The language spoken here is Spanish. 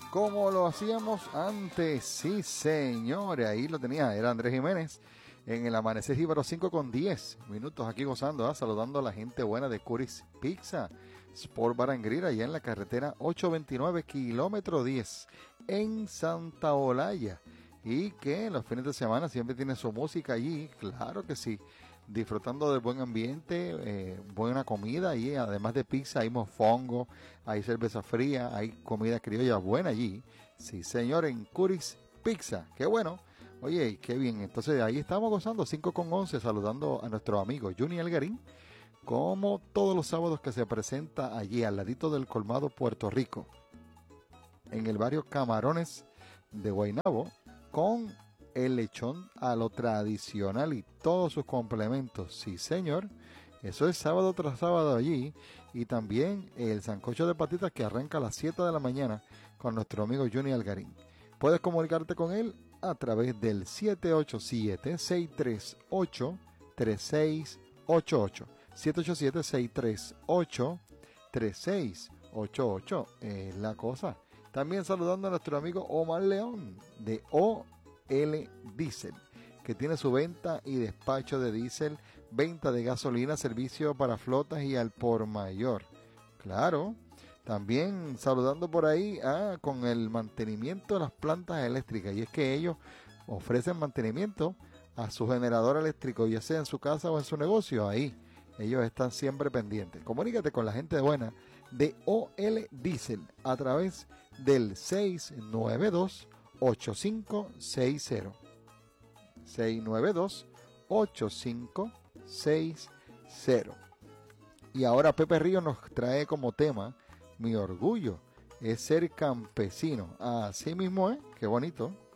como lo hacíamos antes. Sí, señores, ahí lo tenía, era Andrés Jiménez en el Amanecer Jíbaro 5:10 aquí gozando, saludando a la gente buena de Curry's Pizza Sport Bar and Grill, allá en la carretera 829, kilómetro 10, en Santa Olaya. Y que en los fines de semana siempre tiene su música allí, claro que sí, disfrutando del buen ambiente, buena comida, y además de pizza hay mofongo, hay cerveza fría, hay comida criolla buena allí. Sí, señor, en Curry's Pizza, qué bueno. Oye, qué bien, entonces ahí estamos gozando, 5:11, saludando a nuestro amigo Juni Algarín, como todos los sábados que se presenta allí al ladito del Colmado Puerto Rico, en el barrio Camarones de Guaynabo, con el lechón a lo tradicional y todos sus complementos. Sí, señor, eso es sábado tras sábado allí. Y también el sancocho de patitas que arranca a las 7 de la mañana con nuestro amigo Juni Algarín. Puedes comunicarte con él a través del 787-638-3688. 787-638-3688 es la cosa. También saludando a nuestro amigo Omar León de OL Diesel, que tiene su venta y despacho de diésel, venta de gasolina, servicio para flotas y al por mayor. Claro, también saludando por ahí con el mantenimiento de las plantas eléctricas, y es que ellos ofrecen mantenimiento a su generador eléctrico, ya sea en su casa o en su negocio. Ahí ellos están siempre pendientes. Comunícate con la gente buena de OL Diesel a través del 692-8560. 692-8560. Y ahora Pepe Río nos trae como tema: mi orgullo es ser campesino. Así mismo, qué bonito.